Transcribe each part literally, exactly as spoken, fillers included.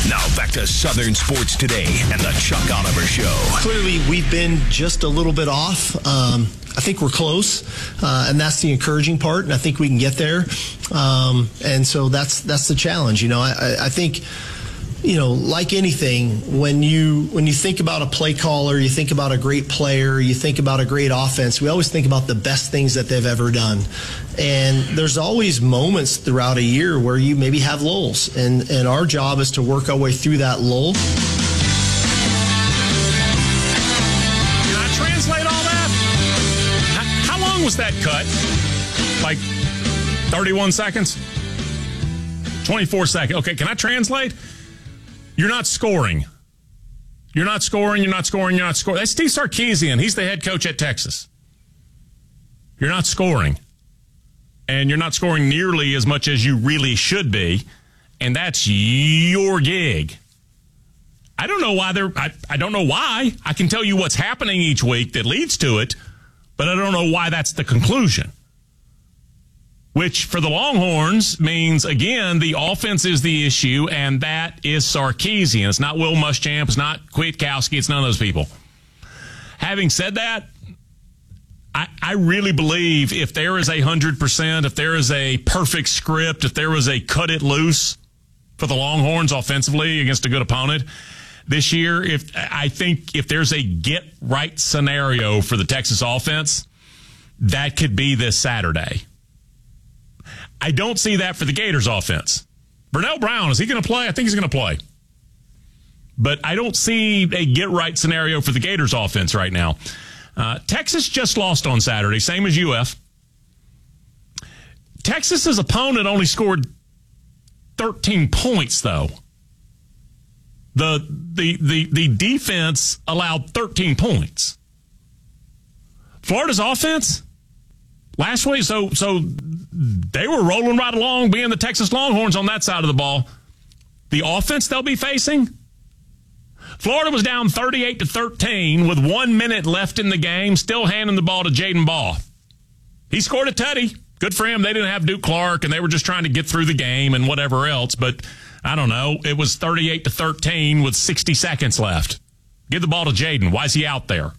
Now back to Southern Sports Today and the Chuck Oliver Show. Clearly, we've been just a little bit off. Um, I think we're close, uh, and that's the encouraging part, and I think we can get there. Um, and so that's that's the challenge. You know, I, I think, you know, like anything, when you when you think about a play caller, you think about a great player, you think about a great offense, we always think about the best things that they've ever done. And there's always moments throughout a year where you maybe have lulls, and, and our job is to work our way through that lull. Can I translate all that? How, how long was that cut? Like thirty-one seconds? twenty-four seconds. Okay, can I translate? You're not scoring. You're not scoring, you're not scoring, you're not scoring. That's Steve Sarkisian. He's the head coach at Texas. You're not scoring. And you're not scoring nearly as much as you really should be. And that's your gig. I don't know why they're, I, I don't know why. I can tell you what's happening each week that leads to it, but I don't know why that's the conclusion. Which, for the Longhorns, means, again, the offense is the issue, and that is Sarkisian. It's not Will Muschamp. It's not Kwiatkowski. It's none of those people. Having said that, I, I really believe if there is a one hundred percent, if there is a perfect script, if there was a cut it loose for the Longhorns offensively against a good opponent this year, if I think if there's a get-right scenario for the Texas offense, that could be this Saturday. I don't see that for the Gators offense. Vernell Brown, is he going to play? I think he's going to play. But I don't see a get-right scenario for the Gators offense right now. Uh, Texas just lost on Saturday, same as U F. Texas's opponent only scored thirteen points, though. The, the, the, the defense allowed thirteen points. Florida's offense? Last week, so so they were rolling right along, being the Texas Longhorns on that side of the ball. The offense they'll be facing, Florida was down thirty-eight to thirteen with one minute left in the game, still handing the ball to Jaden Baugh. He scored a tutty. Good for him. They didn't have Duke Clark, and they were just trying to get through the game and whatever else. But I don't know. It was thirty-eight to thirteen with sixty seconds left. Give the ball to Jaden. Why is he out there?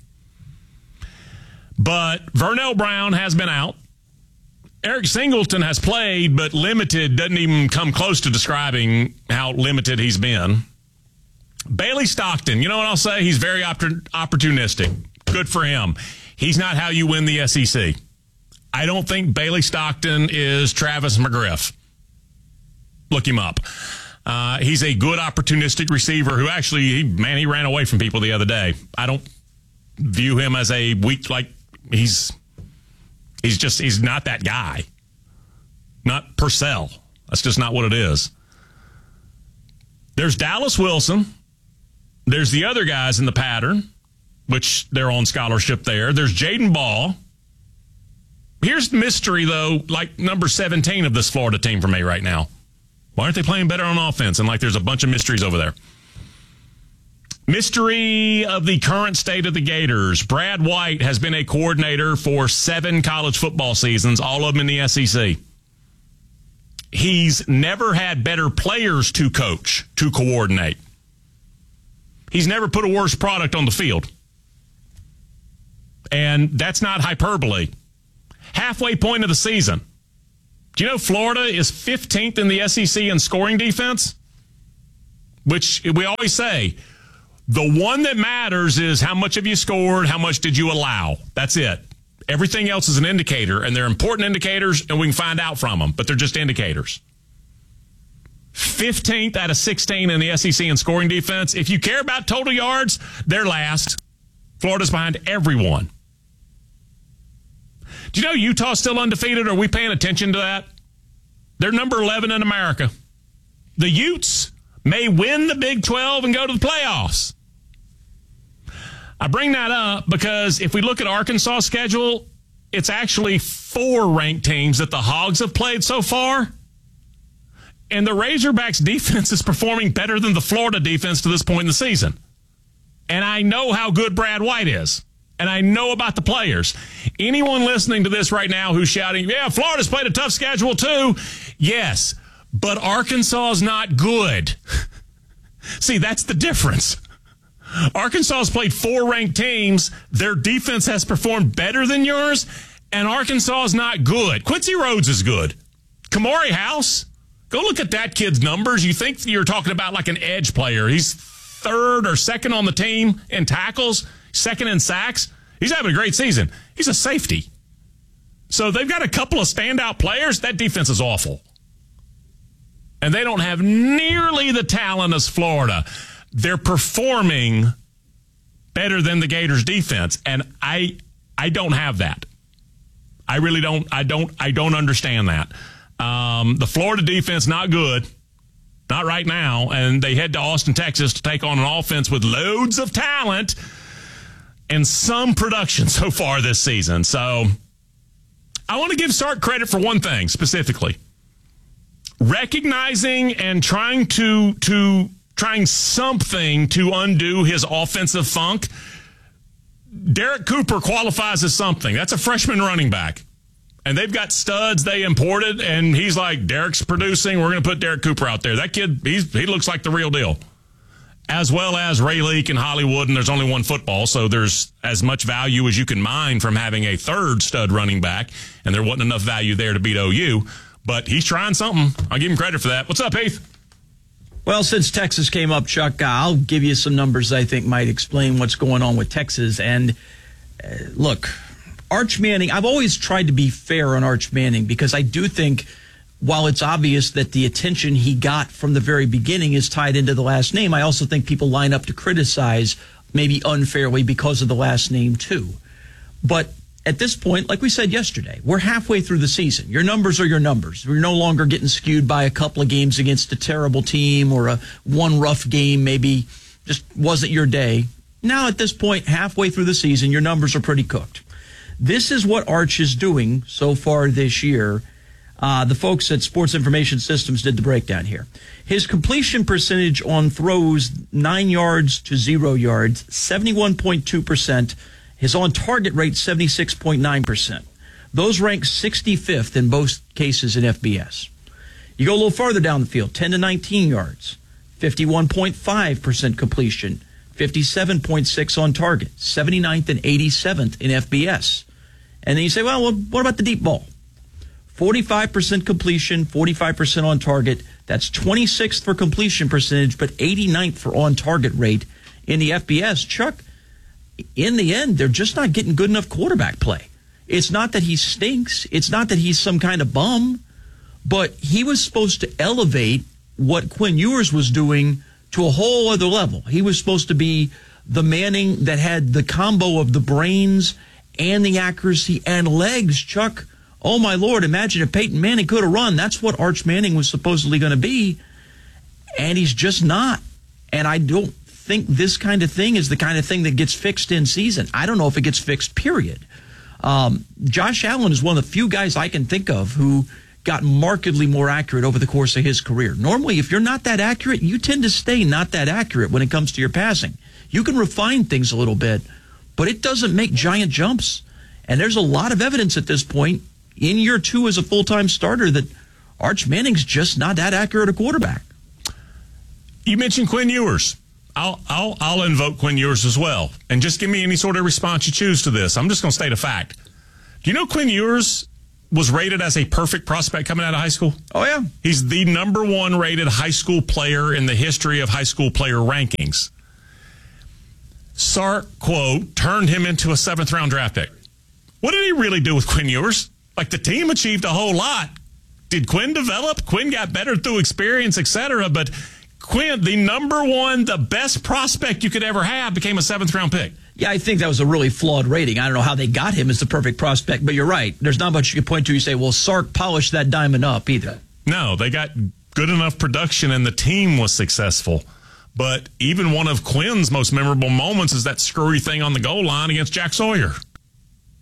But Vernell Brown has been out. Eric Singleton has played, but limited doesn't even come close to describing how limited he's been. Bailey Stockton, you know what I'll say? He's very oppor- opportunistic. Good for him. He's not how you win the S E C. I don't think Bailey Stockton is Travis McGriff. Look him up. Uh, he's a good opportunistic receiver who actually, he, man, he ran away from people the other day. I don't view him as a weak, like, he's he's just, he's not that guy. Not Purcell. That's just not what it is. There's Dallas Wilson. There's the other guys in the pattern, which they're on scholarship there. There's Jaden Baugh. Here's the mystery, though, like number seventeen of this Florida team for me right now. Why aren't they playing better on offense? And like there's a bunch of mysteries over there. Mystery of the current state of the Gators. Brad White has been a coordinator for seven college football seasons, all of them in the S E C. He's never had better players to coach, to coordinate. He's never put a worse product on the field. And that's not hyperbole. Halfway point of the season. Do you know Florida is fifteenth in the S E C in scoring defense? Which we always say, the one that matters is how much have you scored, how much did you allow. That's it. Everything else is an indicator, and they're important indicators, and we can find out from them, but they're just indicators. fifteenth out of sixteen in the S E C in scoring defense. If you care about total yards, they're last. Florida's behind everyone. Do you know Utah's still undefeated? Are we paying attention to that? They're number eleven in America. The Utes may win the Big twelve and go to the playoffs. I bring that up because if we look at Arkansas' schedule, it's actually four ranked teams that the Hogs have played so far. And the Razorbacks' defense is performing better than the Florida defense to this point in the season. And I know how good Brad White is. And I know about the players. Anyone listening to this right now who's shouting, yeah, Florida's played a tough schedule too. Yes, but Arkansas is not good. See, that's the difference. Arkansas has played four ranked teams. Their defense has performed better than yours, and Arkansas is not good. Quincy Rhodes is good. Kamari House, go look at that kid's numbers. You think you're talking about like an edge player. He's third or second on the team in tackles, second in sacks. He's having a great season. He's a safety. So they've got a couple of standout players. That defense is awful. And they don't have nearly the talent as Florida. They're performing better than the Gators defense. And I I don't have that. I really don't I don't I don't understand that. Um, the Florida defense not good. Not right now. And they head to Austin, Texas to take on an offense with loads of talent and some production so far this season. So I want to give Sark credit for one thing specifically. Recognizing and trying to to trying something to undo his offensive funk. Derek Cooper qualifies as something. That's a freshman running back. And they've got studs they imported, and he's like, Derek's producing. We're going to put Derek Cooper out there. That kid, he's, he looks like the real deal. As well as Ray Leak and Hollywood, and there's only one football, so there's as much value as you can mine from having a third stud running back, and there wasn't enough value there to beat O U. But he's trying something. I'll give him credit for that. What's up, Heath? Well, since Texas came up, Chuck, I'll give you some numbers I think might explain what's going on with Texas. And uh, look, Arch Manning, I've always tried to be fair on Arch Manning because I do think while it's obvious that the attention he got from the very beginning is tied into the last name, I also think people line up to criticize maybe unfairly because of the last name too. But at this point, like we said yesterday, we're halfway through the season. Your numbers are your numbers. We're no longer getting skewed by a couple of games against a terrible team or a one rough game maybe just wasn't your day. Now at this point, halfway through the season, your numbers are pretty cooked. This is what Arch is doing so far this year. Uh, the folks at Sports Information Systems did the breakdown here. His completion percentage on throws, nine yards to zero yards, seventy-one point two percent. His on-target rate, seventy-six point nine percent. Those rank sixty-fifth in both cases in F B S. You go a little farther down the field, ten to nineteen yards, fifty-one point five percent completion, fifty-seven point six on target, seventy-ninth and eighty-seventh in F B S. And then you say, well, what about the deep ball? forty-five percent completion, forty-five percent on target. That's twenty-sixth for completion percentage, but eighty-ninth for on-target rate in the F B S. Chuck, in the end, they're just not getting good enough quarterback play. It's not that he stinks. It's not that he's some kind of bum. But he was supposed to elevate what Quinn Ewers was doing to a whole other level. He was supposed to be the Manning that had the combo of the brains and the accuracy and legs. Chuck, oh my Lord, imagine if Peyton Manning could have run. That's what Arch Manning was supposedly going to be. And he's just not. And I don't think this kind of thing is the kind of thing that gets fixed in season. I don't know if it gets fixed, period. Um, Josh Allen is one of the few guys I can think of who got markedly more accurate over the course of his career. Normally, if you're not that accurate, you tend to stay not that accurate when it comes to your passing. You can refine things a little bit, but it doesn't make giant jumps. And there's a lot of evidence at this point in year two as a full-time starter that Arch Manning's just not that accurate a quarterback. You mentioned Quinn Ewers. I'll, I'll, I'll invoke Quinn Ewers as well. And just give me any sort of response you choose to this. I'm just going to state a fact. Do you know Quinn Ewers was rated as a perfect prospect coming out of high school? Oh, yeah. He's the number one rated high school player in the history of high school player rankings. Sark, quote, turned him into a seventh round draft pick. What did he really do with Quinn Ewers? Like, the team achieved a whole lot. Did Quinn develop? Quinn got better through experience, et cetera, but Quinn, the number one, the best prospect you could ever have, became a seventh round pick. Yeah, I think that was a really flawed rating. I don't know how they got him as the perfect prospect, but you're right. There's not much you can point to. You say, well, Sark polished that diamond up either. No, they got good enough production and the team was successful. But even one of Quinn's most memorable moments is that screwy thing on the goal line against Jack Sawyer.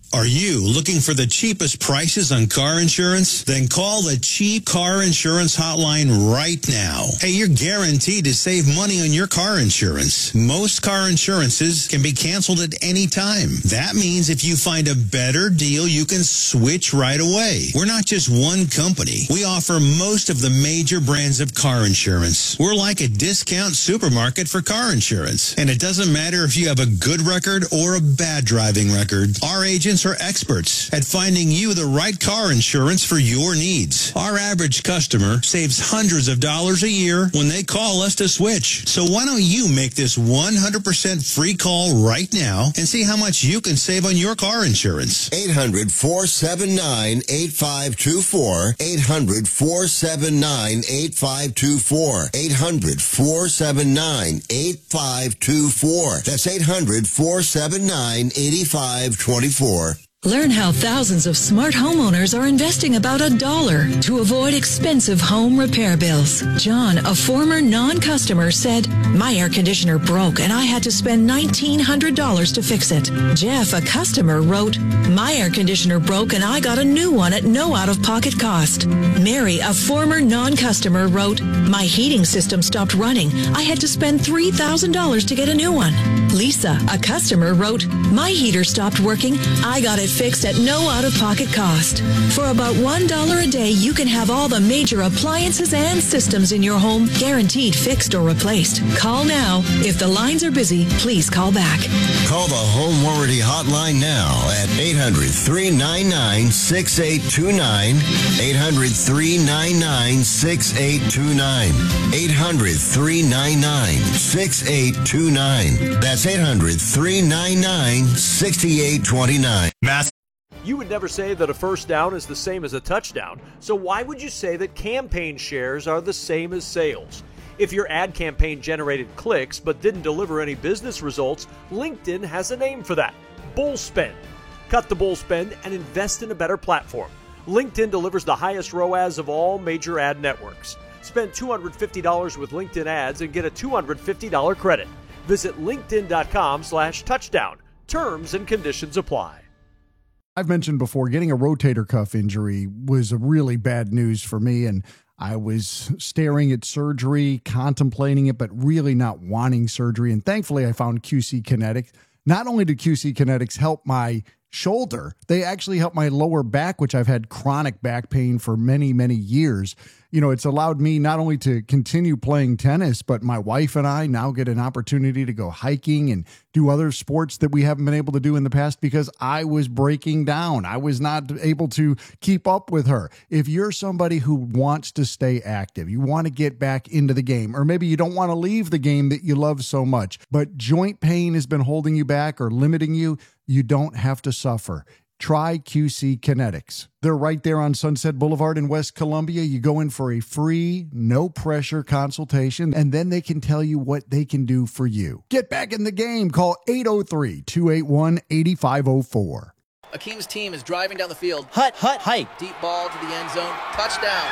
Are you looking for the cheapest prices on car insurance? Then call the Cheap Car Insurance Hotline right now. Hey, you're guaranteed to save money on your car insurance. Most car insurances can be canceled at any time. That means if you find a better deal, you can switch right away. We're not just one company. We offer most of the major brands of car insurance. We're like a discount supermarket for car insurance. And it doesn't matter if you have a good record or a bad driving record. Our agents are experts at finding you the right car insurance for your needs. Our average customer saves hundreds of dollars a year when they call us to switch. So why don't you make this one hundred percent free call right now and see how much you can save on your car insurance? eight hundred, four seven nine, eight five two four. eight hundred, four seven nine, eight five two four. eight hundred, four seven nine, eight five two four. That's eight hundred, four seven nine, eight five two four. Learn how thousands of smart homeowners are investing about a dollar to avoid expensive home repair bills. John, a former non-customer, said, "My air conditioner broke and I had to spend nineteen hundred dollars to fix it." Jeff, a customer, wrote, "My air conditioner broke and I got a new one at no out-of-pocket cost." Mary, a former non-customer, wrote, "My heating system stopped running. I had to spend three thousand dollars to get a new one." Lisa, a customer, wrote, "My heater stopped working. I got it fixed at no out-of-pocket cost." For about one dollar a day, you can have all the major appliances and systems in your home guaranteed fixed or replaced. Call now. If the lines are busy, please call back. Call the Home Warranty Hotline now at eight hundred, three nine nine, six eight two nine. eight hundred, three nine nine, six eight two nine. eight hundred, three nine nine, six eight two nine. That's eight hundred, three nine nine, six eight two nine. You would never say that a first down is the same as a touchdown, so why would you say that campaign shares are the same as sales? If your ad campaign generated clicks but didn't deliver any business results, LinkedIn has a name for that: bull spend. Cut the bull spend and invest in a better platform. LinkedIn delivers the highest R O A S of all major ad networks. Spend two hundred fifty dollars with LinkedIn ads and get a two hundred fifty dollars credit. Visit linkedin.com slash touchdown. Terms and conditions apply. I've mentioned before, getting a rotator cuff injury was a really bad news for me, and I was staring at surgery, contemplating it, but really not wanting surgery. And thankfully, I found Q C Kinetics. Not only did Q C Kinetics help my shoulder, they actually helped my lower back, which I've had chronic back pain for many, many years. You know, it's allowed me not only to continue playing tennis, but my wife and I now get an opportunity to go hiking and do other sports that we haven't been able to do in the past because I was breaking down. I was not able to keep up with her. If you're somebody who wants to stay active, you want to get back into the game, or maybe you don't want to leave the game that you love so much, but joint pain has been holding you back or limiting you, you don't have to suffer. Try Q C Kinetics. They're right there on Sunset Boulevard in West Columbia. You go in for a free, no-pressure consultation, and then they can tell you what they can do for you. Get back in the game. Call eight oh three, two eight one, eight five oh four. Akeem's team is driving down the field. Hut, hut, hike. Deep ball to the end zone. Touchdown.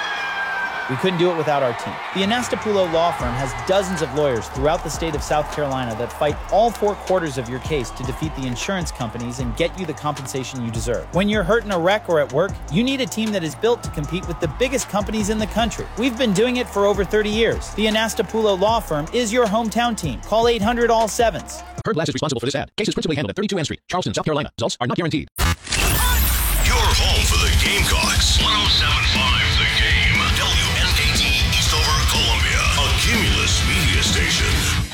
We couldn't do it without our team. The Anastapulo Law Firm has dozens of lawyers throughout the state of South Carolina that fight all four quarters of your case to defeat the insurance companies and get you the compensation you deserve. When you're hurt in a wreck or at work, you need a team that is built to compete with the biggest companies in the country. We've been doing it for over thirty years. The Anastapulo Law Firm is your hometown team. Call eight hundred all sevens. Heard Glass is responsible for this ad. Case is principally handled at thirty-two N Street, Charleston, South Carolina. Results are not guaranteed. Your home for the Gamecocks. one oh seven point five The Game. W N A T Eastover, Columbia. A Cumulus media station.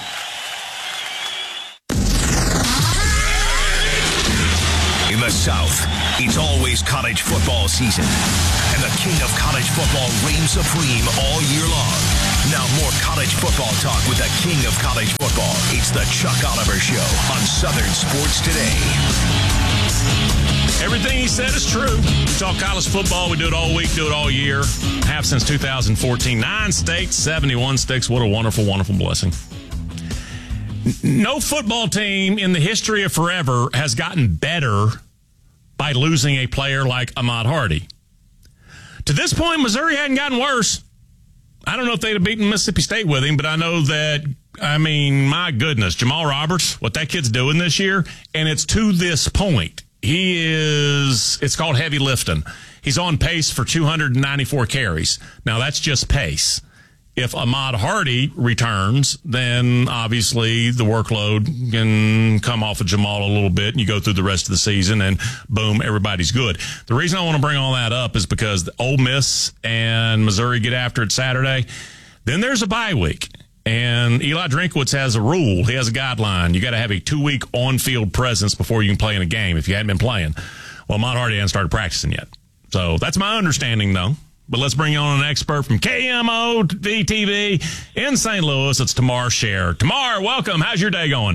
In the South, it's always college football season. And the king of college football reigns supreme all year long. Now more college football talk with the king of college football. It's the Chuck Oliver Show on Southern Sports Today. Everything he said is true. We talk college football. We do it all week, do it all year. Have since two thousand fourteen. Nine states, seventy-one sticks. What a wonderful, wonderful blessing. No football team in the history of forever has gotten better by losing a player like Ahmad Hardy. To this point, Missouri hadn't gotten worse. I don't know if they'd have beaten Mississippi State with him, but I know that, I mean, my goodness, Jamal Roberts, what that kid's doing this year, and it's to this point. he is, it's called heavy lifting. He's on pace for two hundred ninety-four carries. Now, that's just pace. If Ahmad Hardy returns, then obviously the workload can come off of Jamal a little bit, and you go through the rest of the season, and boom, everybody's good. The reason I want to bring all that up is because Ole Miss and Missouri get after it Saturday. Then there's a bye week, and Eli Drinkwitz has a rule. He has a guideline. You got to have a two-week on-field presence before you can play in a game if you hadn't been playing. Well, Ahmad Hardy hasn't started practicing yet. So that's my understanding, though. But let's bring on an expert from K M O V T V in Saint Louis. It's Tamar Scher. Tamar, welcome. How's your day going?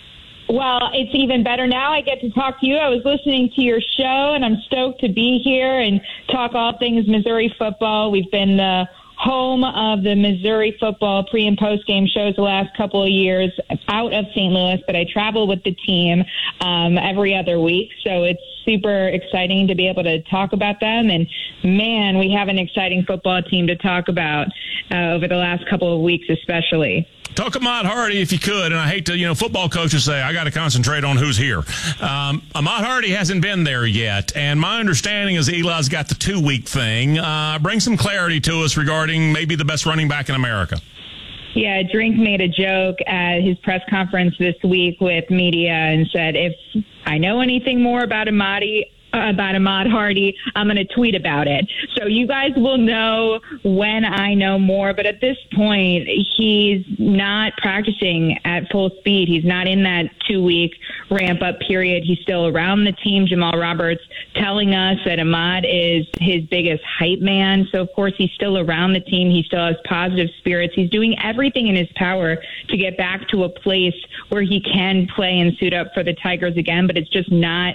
Well, it's even better now. I get to talk to you. I was listening to your show, and I'm stoked to be here and talk all things Missouri football. We've been the home of the Missouri football pre- and post-game shows the last couple of years out of Saint Louis, but I travel with the team um, every other week, so it's super exciting to be able to talk about them. And, man, we have an exciting football team to talk about uh, over the last couple of weeks especially. Talk Ahmad Hardy if you could, and I hate to, you know, football coaches say, I got to concentrate on who's here. Um, Ahmad Hardy hasn't been there yet, and my understanding is Eli's got the two-week thing. Uh, bring some clarity to us regarding maybe the best running back in America. Yeah, Drink made a joke at his press conference this week with media and said, if I know anything more about Ahmadi, about Ahmad Hardy, I'm going to tweet about it. So you guys will know when I know more. But at this point, he's not practicing at full speed. He's not in that two-week ramp-up period. He's still around the team. Jamal Roberts telling us that Ahmad is his biggest hype man. So, of course, he's still around the team. He still has positive spirits. He's doing everything in his power to get back to a place where he can play and suit up for the Tigers again, but it's just not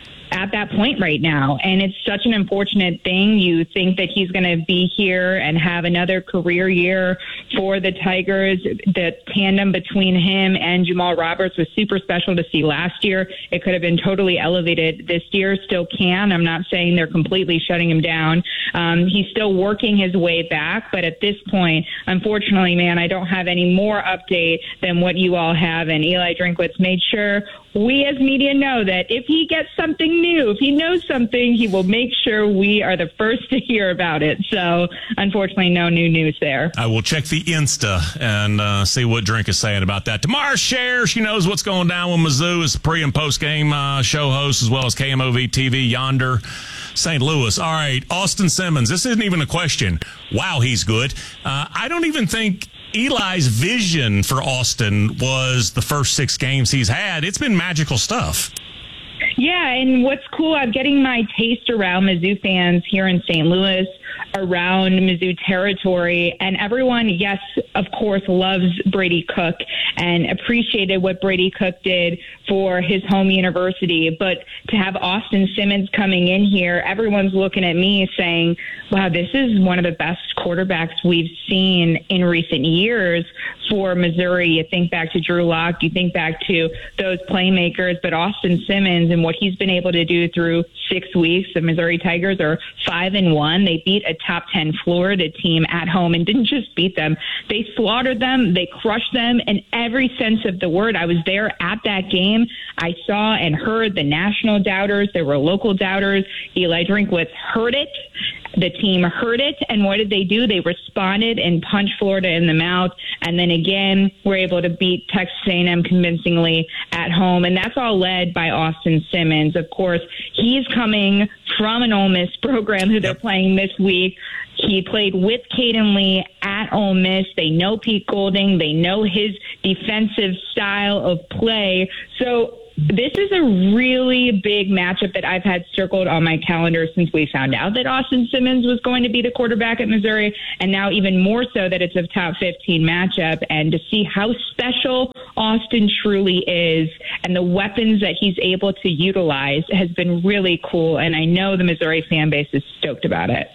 at that point right now. And it's such an unfortunate thing. You think that he's going to be here and have another career year for the Tigers. The tandem between him and Jamal Roberts was super special to see last year. It could have been totally elevated this year, still can. I'm not saying they're completely shutting him down. Um, he's still working his way back, but at this point, unfortunately, man, I don't have any more update than what you all have. And Eli Drinkwitz made sure we as media know that if he gets something new, if he knows something, he will make sure we are the first to hear about it. So, unfortunately, no new news there. I will check the Insta and uh, see what Drink is saying about that. Tamar Scher, she knows what's going down with Mizzou as pre- and post-game uh, show host, as well as K M O V T V yonder, Saint Louis. All right, Austin Simmons. This isn't even a question. Wow, he's good. Uh, I don't even think Eli's vision for Austin was the first six games he's had. It's been magical stuff. Yeah, and what's cool, I'm getting my taste around Mizzou fans here in Saint Louis, around Mizzou territory, and everyone, yes, of course, loves Brady Cook and appreciated what Brady Cook did for his home university. But to have Austin Simmons coming in here, everyone's looking at me saying, wow, this is one of the best quarterbacks we've seen in recent years for Missouri. You think back to Drew Lock, you think back to those playmakers, but Austin Simmons and what he's been able to do through six weeks, the Missouri Tigers are five and one. They beat a top ten Florida team at home and didn't just beat them. They slaughtered them. They crushed them in every sense of the word. I was there at that game. I saw and heard the national doubters. There were local doubters. Eli Drinkwitz heard it. The team heard it, and what did they do? They responded and punched Florida in the mouth, and then again were able to beat Texas A and M convincingly at home, and that's all led by Austin Simmons. Of course, he's coming from an Ole Miss program who they're playing this week. He played with Caden Lee at Ole Miss. They know Pete Golding. They know his defensive style of play. So this is a really big matchup that I've had circled on my calendar since we found out that Austin Simmons was going to be the quarterback at Missouri, and now even more so that it's a top fifteen matchup. And to see how special Austin truly is and the weapons that he's able to utilize has been really cool, and I know the Missouri fan base is stoked about it.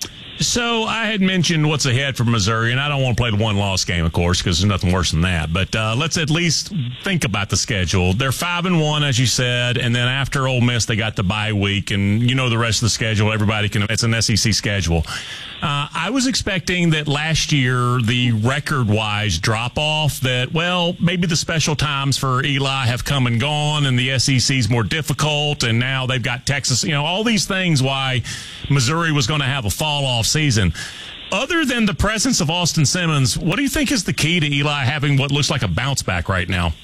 So I had mentioned what's ahead for Missouri, and I don't want to play the one-loss game, of course, because there's nothing worse than that. But uh, let's at least think about the schedule. They're five and one, as you said, and then after Ole Miss, they got the bye week, and you know the rest of the schedule. Everybody can. It's an S E C schedule. Uh, I was expecting that last year the record-wise drop-off. That well, maybe the special times for Eli have come and gone, and the S E C's more difficult, and now they've got Texas. You know, all these things why Missouri was going to have a fall-off season. Other than the presence of Austin Simmons, what do you think is the key to Eli having what looks like a bounce back right now?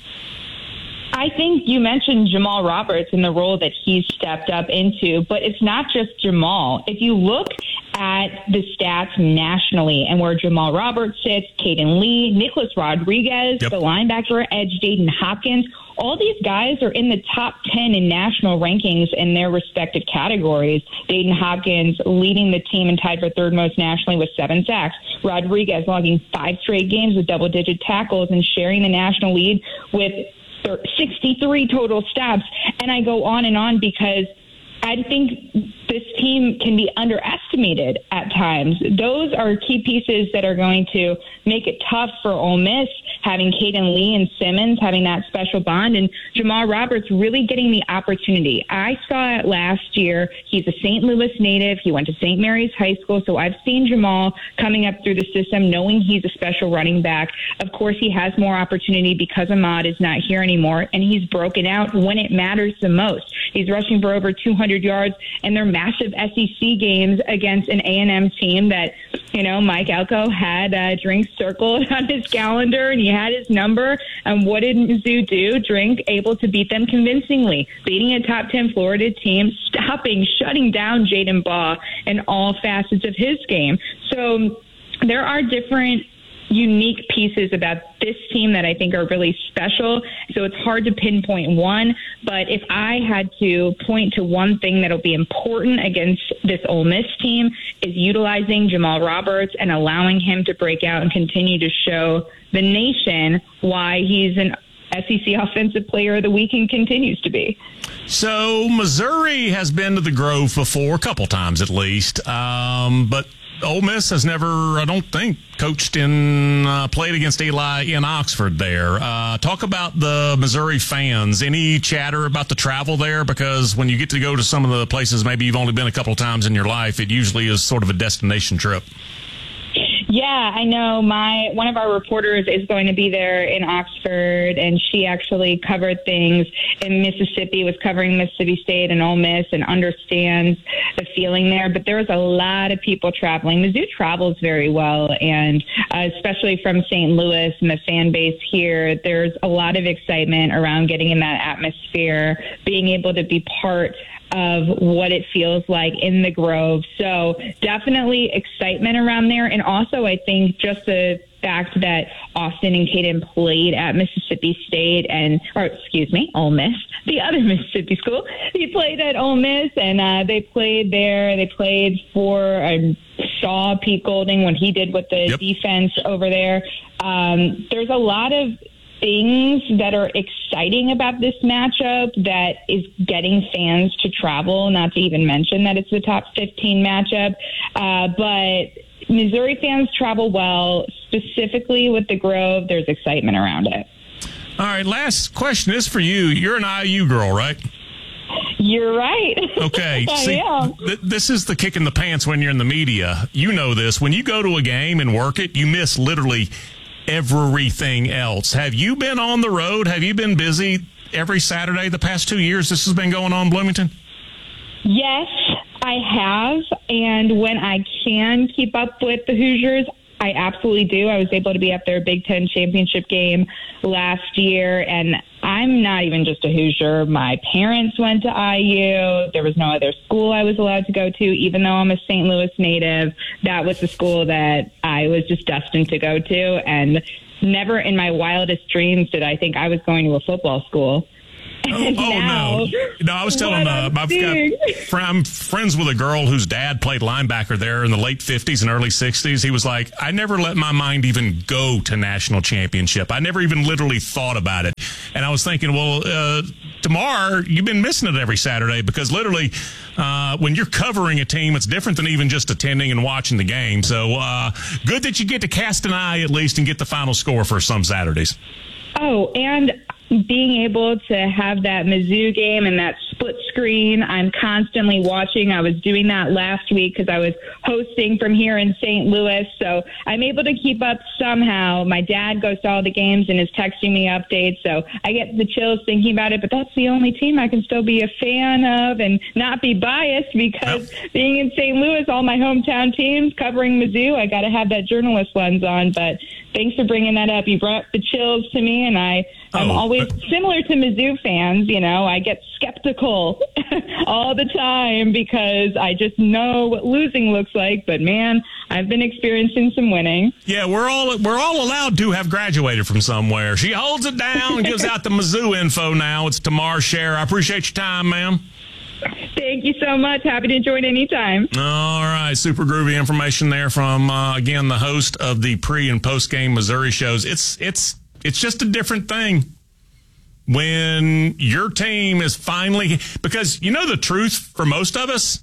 I think you mentioned Jamal Roberts and the role that he's stepped up into, but it's not just Jamal. If you look at the stats nationally and where Jamal Roberts sits, Caden Lee, Nicholas Rodriguez, yep. the linebacker edge Dayton Hopkins, all these guys are in the top ten in national rankings in their respective categories. Dayton Hopkins leading the team and tied for third most nationally with seven sacks. Rodriguez logging five straight games with double-digit tackles and sharing the national lead with sixty-three total stops. And I go on and on because I think this team can be underestimated at times. Those are key pieces that are going to make it tough for Ole Miss, having Caden Lee and Simmons having that special bond, and Jamal Roberts really getting the opportunity. I saw it last year. He's a Saint Louis native. He went to Saint Mary's High School, so I've seen Jamal coming up through the system, knowing he's a special running back. Of course, he has more opportunity because Ahmad is not here anymore, and he's broken out when it matters the most. He's rushing for over two hundred yards, and they're massive S E C games against an A and M team that, you know, Mike Elko had uh, Drink circled on his calendar, and he had his number. And what did Mizzou do? Drink able to beat them convincingly, beating a top ten Florida team, stopping, shutting down Jaden Baugh in all facets of his game. So there are different unique pieces about this team that I think are really special. So it's hard to pinpoint one, but if I had to point to one thing that'll be important against this Ole Miss team is utilizing Jamal Roberts and allowing him to break out and continue to show the nation why he's an S E C Offensive Player of the Week and continues to be. So Missouri has been to the Grove before, a couple times at least, um, but Ole Miss has never, I don't think, coached in, uh, played against Eli in Oxford there. Uh, talk about the Missouri fans. Any chatter about the travel there? Because when you get to go to some of the places maybe you've only been a couple of times in your life, it usually is sort of a destination trip. Yeah, I know. My one of our reporters is going to be there in Oxford, and she actually covered things in Mississippi, was covering Mississippi State and Ole Miss, and understands the feeling there. But there's a lot of people traveling. Mizzou travels very well, and uh, especially from Saint Louis and the fan base here, there's a lot of excitement around getting in that atmosphere, being able to be part of what it feels like in the Grove. So definitely excitement around there. And also I think just the fact that Austin and Caden played at Mississippi State and, or excuse me, Ole Miss, the other Mississippi school. He played at Ole Miss and uh, they played there. They played for, I saw Pete Golding when he did with the yep. defense over there. Um, there's a lot of things that are exciting about this matchup that is getting fans to travel, not to even mention that it's the top fifteen matchup. Uh, but Missouri fans travel well, specifically with the Grove. There's excitement around it. All right, last question is for you. You're an I U girl, right? You're right. Okay. I See, am. Th- this is the kick in the pants when you're in the media. You know this. When you go to a game and work it, you miss literally everything else. Have you been on the road? Have you been busy every Saturday the past two years this has been going on in Bloomington? Yes, I have. And when I can keep up with the Hoosiers, I absolutely do. I was able to be at their Big Ten championship game last year, and I'm not even just a Hoosier. My parents went to I U. There was no other school I was allowed to go to, even though I'm a Saint Louis native. That was the school that I was just destined to go to, and never in my wildest dreams did I think I was going to a football school. Oh, oh no. No, I was telling, uh, I've got, fr- I'm friends with a girl whose dad played linebacker there in the late fifties and early sixties. He was like, I never let my mind even go to national championship. I never even literally thought about it. And I was thinking, well, uh, Tamar, you've been missing it every Saturday because literally uh, when you're covering a team, it's different than even just attending and watching the game. So uh, good that you get to cast an eye at least and get the final score for some Saturdays. Oh, and being able to have that Mizzou game and that split screen, I'm constantly watching. I was doing that last week because I was hosting from here in Saint Louis, so I'm able to keep up somehow. My dad goes to all the games and is texting me updates, so I get the chills thinking about it, but that's the only team I can still be a fan of and not be biased because yep. being in Saint Louis, all my hometown teams, covering Mizzou, I got to have that journalist lens on, but thanks for bringing that up. You brought the chills to me, and I, I'm oh, always but- similar to Mizzou fans. You know, I get skeptical all the time because I just know what losing looks like. But man, I've been experiencing some winning. Yeah, we're all we're all allowed to have graduated from somewhere. She holds it down and gives out the Mizzou info now. It's Tamar Scher. I appreciate your time, ma'am. Thank you so much. Happy to join anytime. All right. Super groovy information there from, uh, again, the host of the pre- and post-game Missouri shows. It's it's it's just a different thing when your team is finally – because you know the truth for most of us,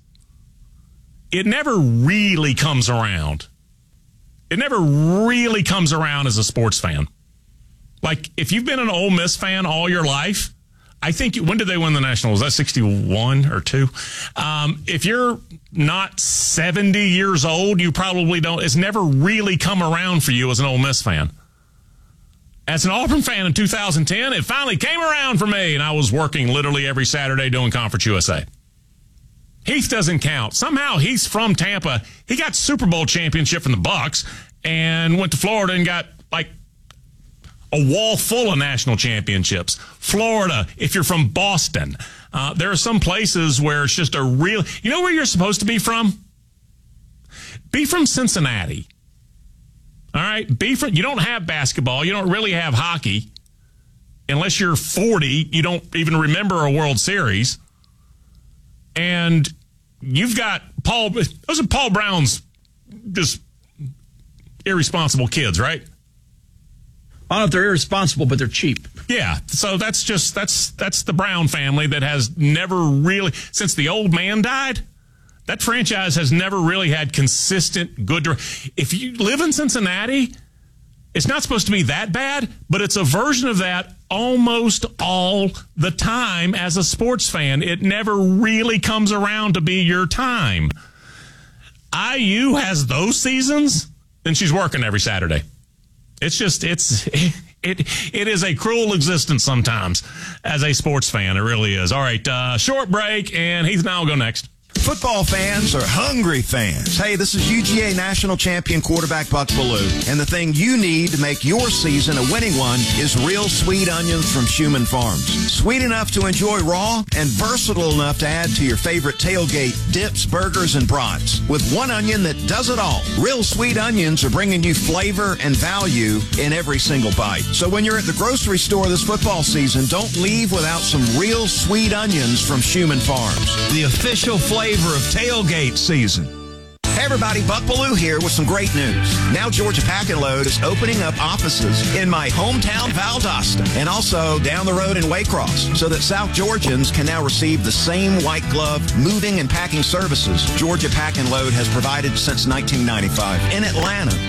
it never really comes around. It never really comes around as a sports fan. Like, if you've been an Ole Miss fan all your life – I think, when did they win the National? Was that sixty-one or two? Um, if you're not seventy years old, you probably don't. It's never really come around for you as an Ole Miss fan. As an Auburn fan in two thousand ten, it finally came around for me, and I was working literally every Saturday doing Conference U S A. Heath doesn't count. Somehow he's from Tampa. He got Super Bowl championship from the Bucs and went to Florida and got, like, a wall full of national championships. Florida, if you're from Boston, uh, there are some places where it's just a real, you know where you're supposed to be from? Be from Cincinnati. All right. Be from, you don't have basketball. You don't really have hockey. Unless you're forty, you don't even remember a World Series. And you've got Paul, those are Paul Brown's just irresponsible kids, right? I don't know if they're irresponsible, but they're cheap. Yeah, so that's just that's that's the Brown family that has never really, since the old man died, that franchise has never really had consistent good. If you live in Cincinnati, it's not supposed to be that bad, but it's a version of that almost all the time as a sports fan. It never really comes around to be your time. I U has those seasons, then she's working every Saturday. It's just, it's, it, it is a cruel existence sometimes as a sports fan. It really is. All right, uh, short break, and Heath and I will go next. Football fans are hungry fans. Hey, this is U G A national champion quarterback Buck Bellew, and the thing you need to make your season a winning one is real sweet onions from Schumann Farms. Sweet enough to enjoy raw and versatile enough to add to your favorite tailgate dips, burgers, and brats. With one onion that does it all. Real sweet onions are bringing you flavor and value in every single bite. So when you're at the grocery store this football season, don't leave without some real sweet onions from Schumann Farms. The official flavor of tailgate season. Hey everybody, Buck Bellew here with some great news. Now Georgia Pack and Load is opening up offices in my hometown Valdosta and also down the road in Waycross so that South Georgians can now receive the same white glove moving and packing services Georgia Pack and Load has provided since nineteen ninety-five. In Atlanta,